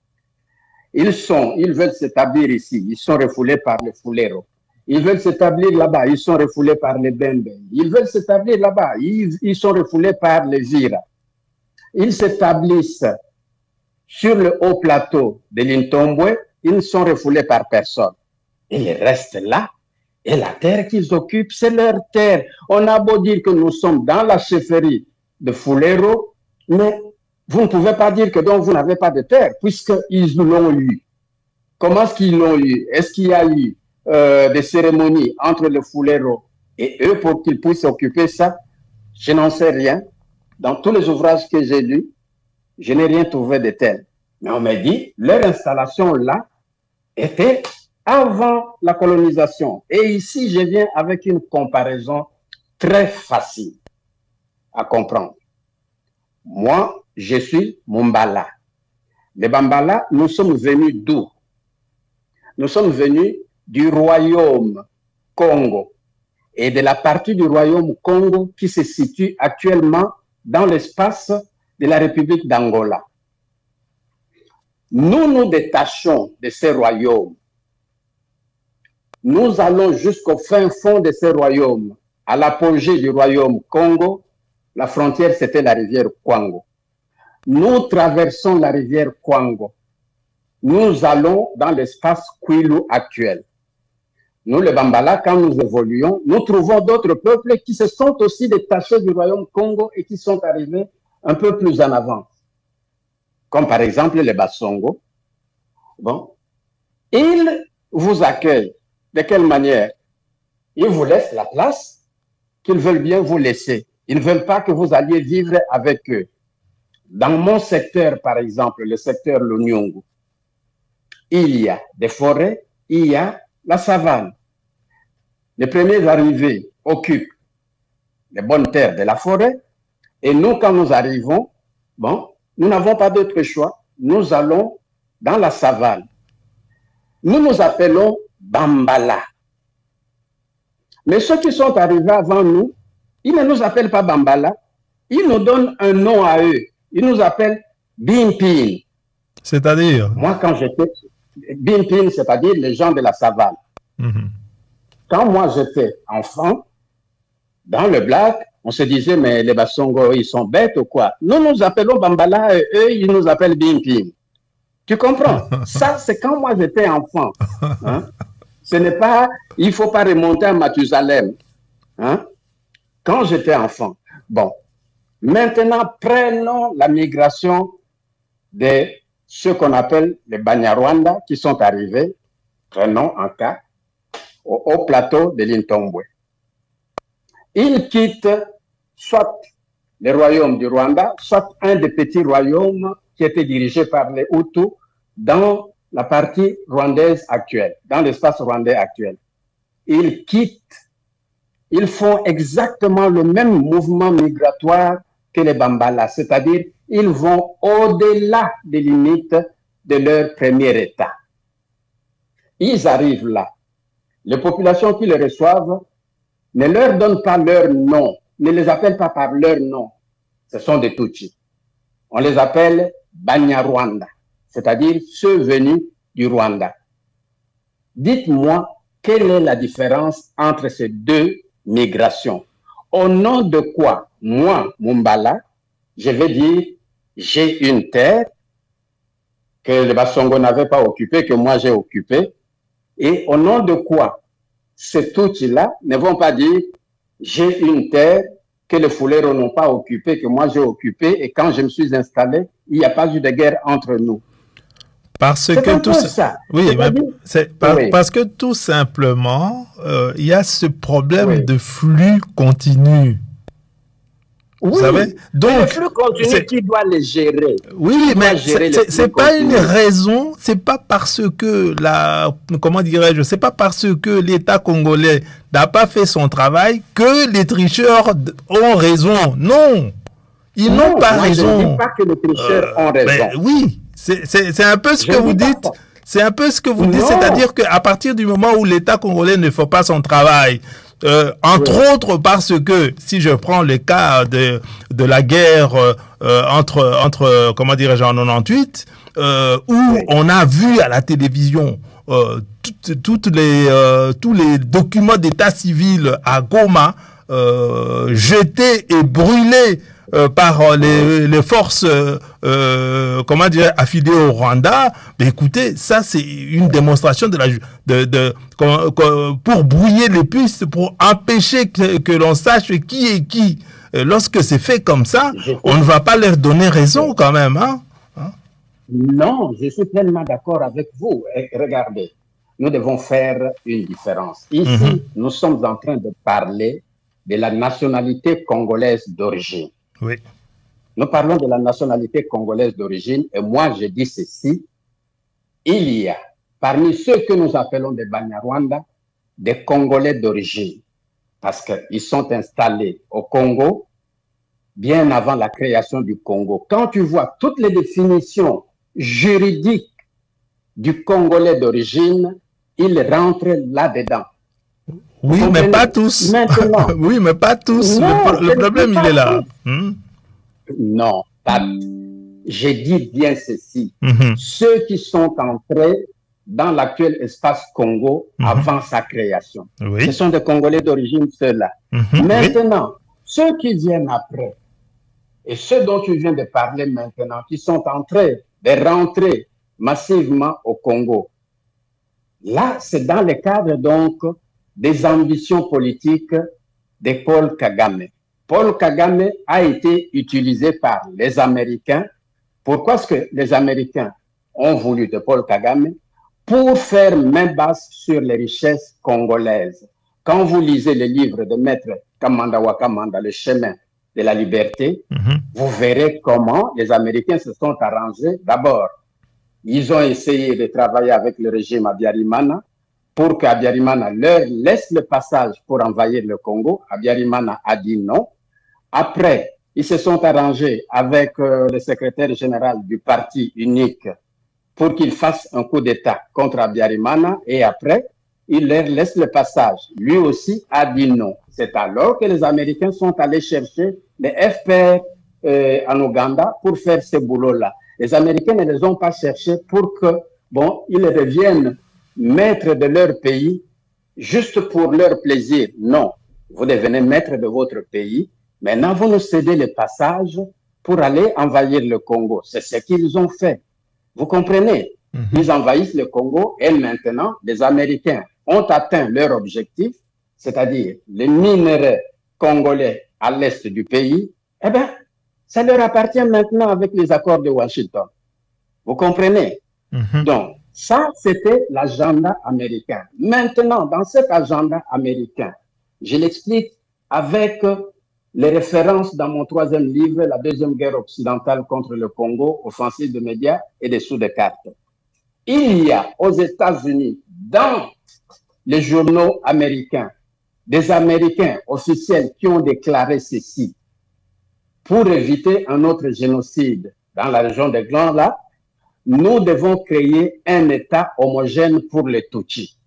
Speaker 3: ils sont, ils veulent s'établir ici, ils sont refoulés par les Fulero. Ils veulent s'établir là-bas, ils sont refoulés par les Bembe. Ils veulent s'établir là-bas, ils, ils sont refoulés par les Vira. Ils s'établissent sur le haut plateau de l'Intombwe, ils ne sont refoulés par personne. Ils restent là, et la terre qu'ils occupent, c'est leur terre. On a beau dire que nous sommes dans la chefferie de Fulero, mais vous ne pouvez pas dire que donc vous n'avez pas de terre, puisqu'ils l'ont eu. Comment est-ce qu'ils l'ont eu? Est-ce qu'il y a eu euh, des cérémonies entre le Fulero et eux pour qu'ils puissent occuper ça? Je n'en sais rien. Dans tous les ouvrages que j'ai lus, je n'ai rien trouvé de tel. Mais on m'a dit, leur installation là était avant la colonisation. Et ici, je viens avec une comparaison très facile à comprendre. Moi, je suis Mumbala. Les Bambala, nous sommes venus d'où? Nous sommes venus du royaume Congo et de la partie du royaume Congo qui se situe actuellement dans l'espace de la République d'Angola. Nous nous détachons de ces royaumes. Nous allons jusqu'au fin fond de ces royaumes. À l'apogée du royaume Congo, la frontière, c'était la rivière Kwango. Nous traversons la rivière Kwango. Nous allons dans l'espace Kwilu actuel. Nous, les Bambala, quand nous évoluons, nous trouvons d'autres peuples qui se sont aussi détachés du royaume Congo et qui sont arrivés un peu plus en avant. Comme par exemple les Bassongo. Bon. Ils vous accueillent. De quelle manière? Ils vous laissent la place qu'ils veulent bien vous laisser. Ils ne veulent pas que vous alliez vivre avec eux. Dans mon secteur, par exemple, le secteur Lunyungu, il y a des forêts, il y a la savane. Les premiers arrivés occupent les bonnes terres de la forêt et nous, quand nous arrivons, bon, nous n'avons pas d'autre choix. Nous allons dans la savane. Nous nous appelons Bambala. Mais ceux qui sont arrivés avant nous, ils ne nous appellent pas Bambala. Ils nous donnent un nom à eux. Ils nous appellent Bimpin.
Speaker 1: C'est-à-dire?
Speaker 3: Moi, quand j'étais... Bimpin, c'est-à-dire les gens de la savane. Mm-hmm. Quand moi, j'étais enfant, dans le black, on se disait, mais les Bassongo, ils sont bêtes ou quoi? Nous nous appelons Bambala et eux, ils nous appellent Bimpin. Tu comprends? Ça, c'est quand moi, j'étais enfant. Hein? Ce n'est pas... Il ne faut pas remonter à Mathusalem. Hein? Quand j'étais enfant. Bon. Maintenant, prenons la migration de ceux qu'on appelle les Banyarwanda qui sont arrivés, prenons un cas, au, au plateau de l'Intombwe. Ils quittent soit le royaume du Rwanda, soit un des petits royaumes qui était dirigé par les Hutus dans la partie rwandaise actuelle, dans l'espace rwandais actuel. Ils quittent, ils font exactement le même mouvement migratoire que les Bambala, c'est-à-dire ils vont au-delà des limites de leur premier état. Ils arrivent là. Les populations qui les reçoivent ne leur donnent pas leur nom, ne les appellent pas par leur nom. Ce sont des Tutsis. On les appelle Banyarwanda, c'est-à-dire ceux venus du Rwanda. Dites-moi, quelle est la différence entre ces deux migrations? Au nom de quoi, moi, Mumbala, je vais dire, j'ai une terre que les Bassongo n'avaient pas occupée, que moi j'ai occupée, et au nom de quoi ces Tutsis-là ne vont pas dire, j'ai une terre que les Fouleros n'ont pas occupée, que moi j'ai occupée, et quand je me suis installé, il n'y a pas eu de guerre entre nous.
Speaker 1: Parce que tout ça. Oui, mais c'est par, oui. Parce que tout simplement, euh, il y a ce problème oui. de flux continu.
Speaker 3: Oui,
Speaker 1: vous savez? Donc,
Speaker 3: le flux continu, qui doit les gérer?
Speaker 1: Oui, mais c'est pas continu. Une raison, c'est pas parce que la, comment dirais-je, c'est pas parce que l'État congolais n'a pas fait son travail que les tricheurs ont raison. Non, ils n'ont pas
Speaker 3: moi
Speaker 1: raison.
Speaker 3: Je ne dis pas que les tricheurs euh, ont raison.
Speaker 1: Ben, oui, c'est un peu ce je que vous dites. C'est un peu ce que vous non. dites, c'est-à-dire qu'à partir du moment où l'État congolais ne fait pas son travail, Euh, entre oui. autres parce que si je prends le cas de de la guerre euh, entre entre comment dirais-je en quatre-vingt-dix-huit euh, où oui. on a vu à la télévision euh, toutes, toutes les euh, tous les documents d'état civil à Goma euh, jetés et brûlés Euh, par euh, les, les forces euh, euh, comment dire affiliées au Rwanda. Mais écoutez, ça c'est une démonstration de la de, de, de pour brouiller les pistes, pour empêcher que, que l'on sache qui est qui. Euh, lorsque c'est fait comme ça, on ne va pas leur donner raison quand même, hein? hein?
Speaker 3: Non, je suis pleinement d'accord avec vous. Et regardez, nous devons faire une différence. Ici, mm-hmm. nous sommes en train de parler de la nationalité congolaise d'origine.
Speaker 1: Oui.
Speaker 3: Nous parlons de la nationalité congolaise d'origine et moi je dis ceci, il y a parmi ceux que nous appelons des Banyarwanda, des Congolais d'origine. parce qu'ils sont installés au Congo bien avant la création du Congo. Quand tu vois toutes les définitions juridiques du Congolais d'origine, ils rentrent là-dedans.
Speaker 1: Oui, mais pas tous.
Speaker 3: Maintenant,
Speaker 1: oui, mais pas tous.
Speaker 3: Non,
Speaker 1: le, le problème, il est là. Hmm?
Speaker 3: Non, pas. J'ai dit bien ceci.
Speaker 1: Mm-hmm.
Speaker 3: Ceux qui sont entrés dans l'actuel espace Congo mm-hmm. avant sa création,
Speaker 1: oui.
Speaker 3: ce sont des Congolais d'origine, ceux-là. Mm-hmm. Maintenant, oui. ceux qui viennent après, et ceux dont tu viens de parler maintenant, qui sont en train de rentrer massivement au Congo, là, c'est dans le cadre donc des ambitions politiques de Paul Kagame. Paul Kagame a été utilisé par les Américains. Pourquoi est-ce que les Américains ont voulu de Paul Kagame? Pour faire main basse sur les richesses congolaises. Quand vous lisez le livre de Maître Kamanda Wakamanda, Le chemin de la liberté, mm-hmm. vous verrez comment les Américains se sont arrangés. D'abord, ils ont essayé de travailler avec le régime Abiyarimana pour qu'Abiyarimana leur laisse le passage pour envahir le Congo. Abiyarimana a dit non. Après, ils se sont arrangés avec euh, le secrétaire général du parti unique pour qu'il fasse un coup d'État contre Abiyarimana et après, il leur laisse le passage. Lui aussi a dit non. C'est alors que les Américains sont allés chercher les F P R euh, en Ouganda pour faire ce boulot-là. Les Américains ne les ont pas cherchés pour que, bon, ils reviennent maîtres de leur pays juste pour leur plaisir. Non, vous devenez maître de votre pays. Maintenant, vous nous cédez le passage pour aller envahir le Congo. C'est ce qu'ils ont fait. Vous comprenez? Mm-hmm. Ils envahissent le Congo et maintenant, les Américains ont atteint leur objectif, c'est-à-dire les minerais congolais à l'est du pays. Eh bien, ça leur appartient maintenant avec les accords de Washington. Vous comprenez? Mm-hmm. Donc, ça, c'était l'agenda américain. Maintenant, dans cet agenda américain, je l'explique avec les références dans mon troisième livre, La deuxième guerre occidentale contre le Congo, offensive de médias et dessous des cartes. Il y a aux États-Unis, dans les journaux américains, des Américains officiels qui ont déclaré ceci. Pour éviter un autre génocide dans la région des Glands, là, nous devons créer un État homogène pour les Tutsis.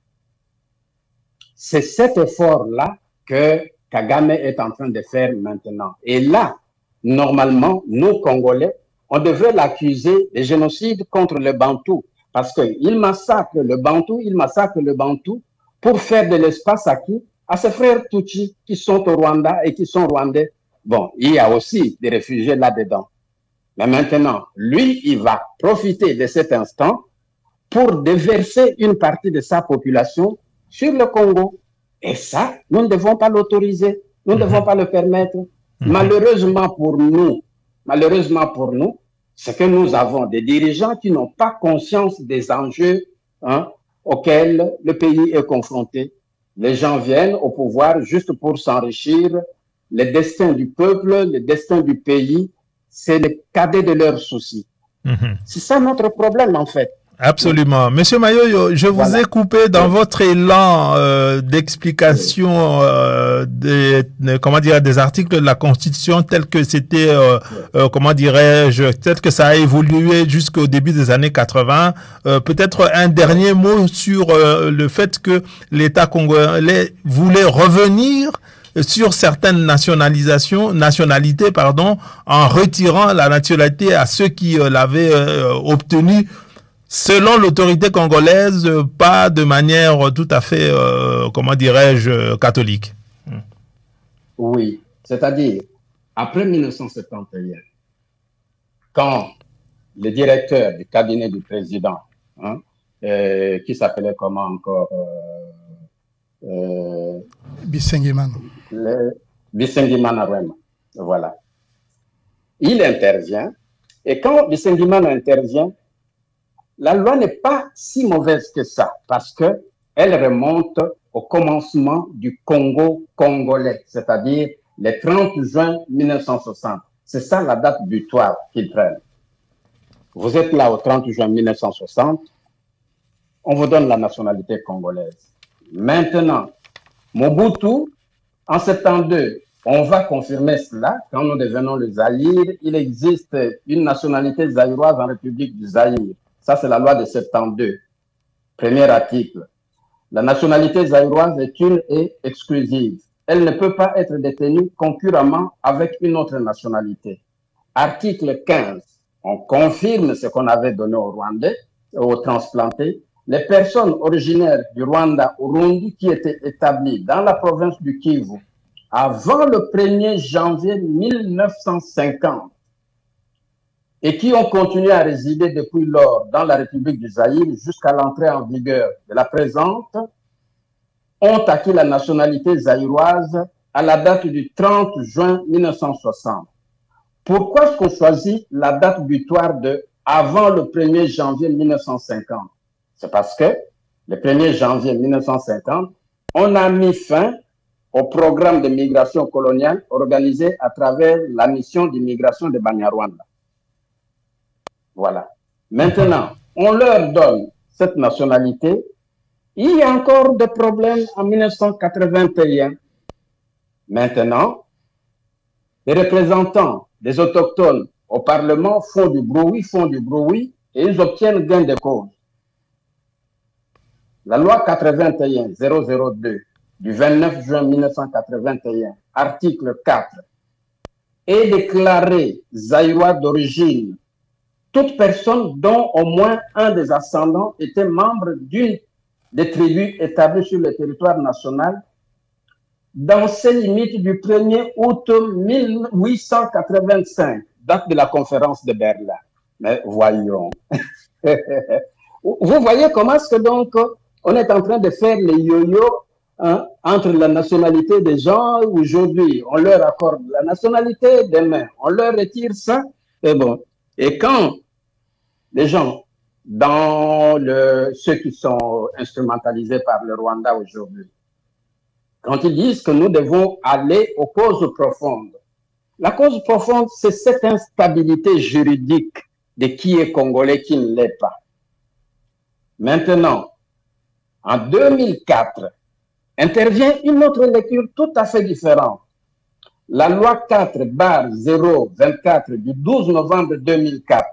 Speaker 3: C'est cet effort-là que Kagame est en train de faire maintenant. Et là, normalement, nous, Congolais, on devrait l'accuser de génocide contre le Bantou. Parce qu'il massacre le Bantou, il massacre le Bantou pour faire de l'espace à qui? À ses frères Tutsis qui sont au Rwanda et qui sont rwandais. Bon, il y a aussi des réfugiés là-dedans. Mais maintenant, lui, il va profiter de cet instant pour déverser une partie de sa population sur le Congo. Et ça, nous ne devons pas l'autoriser. Nous ne mmh. devons pas le permettre. Mmh. Malheureusement pour nous, malheureusement pour nous, c'est que nous avons des dirigeants qui n'ont pas conscience des enjeux hein, auxquels le pays est confronté. Les gens viennent au pouvoir juste pour s'enrichir. Le destin du peuple, le destin du pays, c'est le cadet de leurs soucis. Mmh. C'est ça notre problème, en fait.
Speaker 1: Absolument. Monsieur Mayoyo, je vous voilà. ai coupé dans oui. votre élan euh, d'explication euh, des, de, comment dire, des articles de la Constitution tels que c'était, euh, euh, comment dirais-je, peut-être que ça a évolué jusqu'au début des années quatre-vingts. Euh, peut-être un dernier mot sur euh, le fait que l'État congolais voulait revenir sur certaines nationalisations, nationalités, pardon, en retirant la nationalité à ceux qui euh, l'avaient euh, obtenue. Selon l'autorité congolaise, pas de manière tout à fait, euh, comment dirais-je, catholique.
Speaker 3: Oui, c'est-à-dire, après mille neuf cent soixante et un, quand le directeur du cabinet du président, hein, euh, qui s'appelait comment encore euh, euh,
Speaker 2: Bisengimana.
Speaker 3: Bisengimana Rwema, voilà. Il intervient, et quand Bisengimana intervient, la loi n'est pas si mauvaise que ça, parce qu'elle remonte au commencement du Congo congolais, c'est-à-dire le trente juin mille neuf cent soixante. C'est ça la date butoir qu'ils prennent. Vous êtes là au trente juin mille neuf cent soixante, on vous donne la nationalité congolaise. Maintenant, Mobutu En soixante-douze, on va confirmer cela. Quand nous devenons le Zaïre, il existe une nationalité zaïroise en République du Zaïre. Ça, c'est la loi de soixante-douze. Premier article. La nationalité zaïroise est une et exclusive. Elle ne peut pas être détenue concurremment avec une autre nationalité. Article quinze. On confirme ce qu'on avait donné aux Rwandais, aux transplantés. Les personnes originaires du Rwanda Urundi qui étaient établies dans la province du Kivu avant le premier janvier mille neuf cent cinquante et qui ont continué à résider depuis lors dans la République du Zaïre jusqu'à l'entrée en vigueur de la présente, ont acquis la nationalité zaïroise à la date du trente juin mille neuf cent soixante. Pourquoi est-ce qu'on choisit la date butoir de avant le premier janvier mille neuf cent cinquante? C'est parce que le premier janvier mille neuf cent cinquante, on a mis fin au programme de migration coloniale organisé à travers la mission d'immigration de Banyarwanda. Voilà. Maintenant, on leur donne cette nationalité. Il y a encore des problèmes en mille neuf cent quatre-vingt-un. Maintenant, les représentants des autochtones au Parlement font du bruit, font du bruit et ils obtiennent gain de cause. La loi quatre-vingt-un zéro zéro deux du vingt-neuf juin mille neuf cent quatre-vingt-un, article quatre, est déclarée zaïrois d'origine toute personne dont au moins un des ascendants était membre d'une des tribus établies sur le territoire national dans ces limites du premier août mille huit cent quatre-vingt-cinq, date de la conférence de Berlin. Mais voyons. Vous voyez comment est-ce que donc on est en train de faire les yo-yo hein, entre la nationalité des gens. Aujourd'hui, on leur accorde la nationalité, demain, on leur retire ça. Et bon. Et quand les gens, dans le, ceux qui sont instrumentalisés par le Rwanda aujourd'hui, quand ils disent que nous devons aller aux causes profondes, la cause profonde, c'est cette instabilité juridique de qui est congolais, qui ne l'est pas. Maintenant, en deux mille quatre, intervient une autre lecture tout à fait différente. La loi quatre barre zéro vingt-quatre du douze novembre deux mille quatre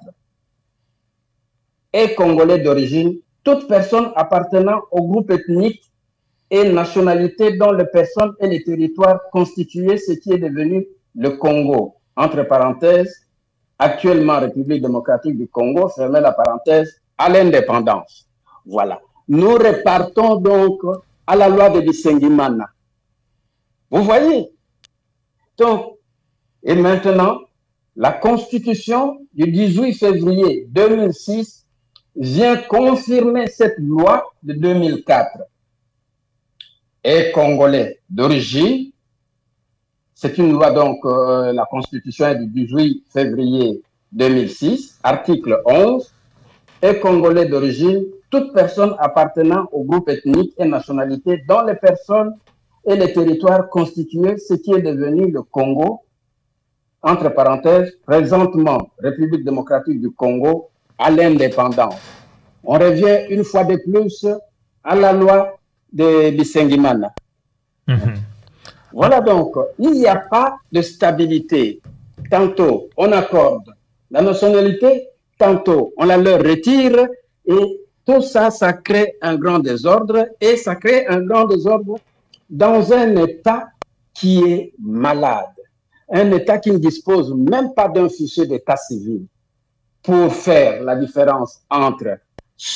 Speaker 3: est congolais d'origine, toute personne appartenant au groupe ethnique et nationalité dont les personnes et les territoires constituaient ce qui est devenu le Congo, entre parenthèses, actuellement République démocratique du Congo, fermez la parenthèse, à l'indépendance. Voilà. Nous repartons donc à la loi de Bisengimana. Vous voyez? Donc, et maintenant, la Constitution du dix-huit février deux mille six vient confirmer cette loi de deux mille quatre. Et congolais d'origine, c'est une loi donc, euh, la Constitution du dix-huit février deux mille six, article onze, et congolais d'origine, toute personne appartenant au groupe ethnique et nationalité dont les personnes et les territoires constituaient ce qui est devenu le Congo, entre parenthèses, présentement République démocratique du Congo, à l'indépendance. On revient une fois de plus à la loi de Bisengimana. Mm-hmm. Voilà donc, il n'y a pas de stabilité. Tantôt on accorde la nationalité, tantôt on la leur retire et tout ça, ça crée un grand désordre et ça crée un grand désordre dans un État qui est malade. Un État qui ne dispose même pas d'un fichier d'état civil pour faire la différence entre